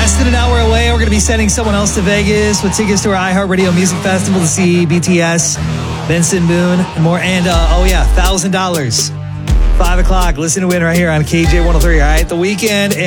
Less than an hour away, we're going to be sending someone else to Vegas with tickets to our iHeartRadio Music Festival to see BTS, Benson Boone, and more. And, $1,000. 5 o'clock. Listen to win right here on KJ 103. All right, The Weeknd.